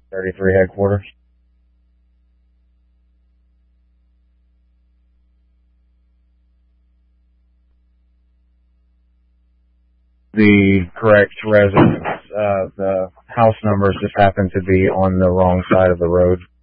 33 headquarters. The correct residence, the house numbers just happen to be on the wrong side of the road.